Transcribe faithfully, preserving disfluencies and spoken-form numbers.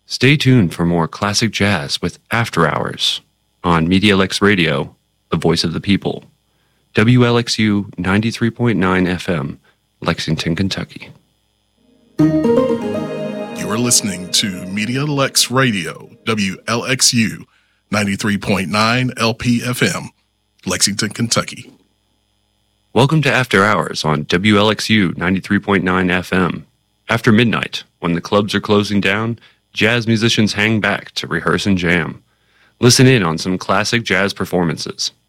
Stay tuned for more classic jazz with After Hours on Media Lex Radio, the voice of the people. W L X U ninety-three point nine F M, Lexington, Kentucky. You are listening to Media Lex Radio, W L X U ninety-three point nine L P F M, Lexington, Kentucky. Welcome to After Hours on W L X U ninety-three point nine F M. After midnight, when the clubs are closing down, jazz musicians hang back to rehearse and jam. Listen in on some classic jazz performances.